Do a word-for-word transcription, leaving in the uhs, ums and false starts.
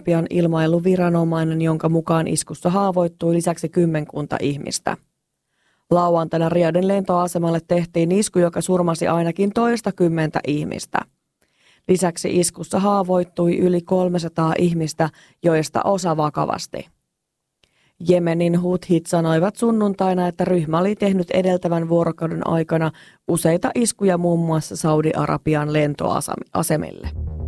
Saudi-Arabian ilmailuviranomainen, jonka mukaan iskussa haavoittui lisäksi kymmenkunta ihmistä. Lauantaina Riyadhin lentoasemalle tehtiin isku, joka surmasi ainakin toista kymmentä ihmistä. Lisäksi iskussa haavoittui yli kolmesataa ihmistä, joista osa vakavasti. Jemenin Huthit sanoivat sunnuntaina, että ryhmä oli tehnyt edeltävän vuorokauden aikana useita iskuja muun muassa Saudi-Arabian lentoasemille.